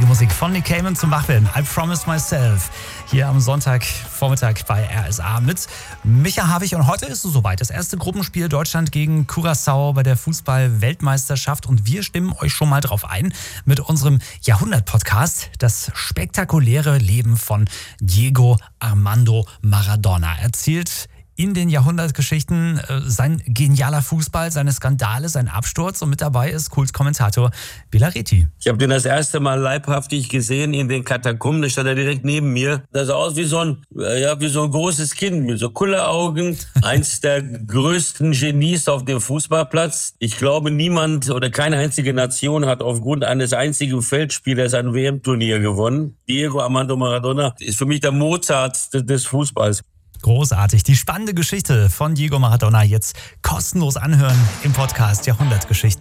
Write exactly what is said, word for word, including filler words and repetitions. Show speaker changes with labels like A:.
A: Musik von Nick Cayman zum Wachwerden. I Promise Myself. Hier am Sonntagvormittag bei R S A mit Micha Havig. Und heute ist es soweit. Das erste Gruppenspiel Deutschland gegen Curaçao bei der Fußball-Weltmeisterschaft. Und wir stimmen euch schon mal drauf ein mit unserem Jahrhundert-Podcast. Das spektakuläre Leben von Diego Armando Maradona. Erzählt in den Jahrhundertgeschichten äh, sein genialer Fußball, seine Skandale, sein Absturz. Und mit dabei ist Kultkommentator Bela Reti.
B: Ich habe den das erste Mal leibhaftig gesehen in den Katakomben. Da stand er direkt neben mir. Das sah aus wie so ein, ja, wie so ein großes Kind mit so Kulleraugen. Eins der größten Genies auf dem Fußballplatz. Ich glaube, niemand oder keine einzige Nation hat aufgrund eines einzigen Feldspielers ein W M-Turnier gewonnen. Diego Armando Maradona ist für mich der Mozart des Fußballs.
A: Großartig. Die spannende Geschichte von Diego Maradona jetzt kostenlos anhören im Podcast Jahrhundertgeschichten.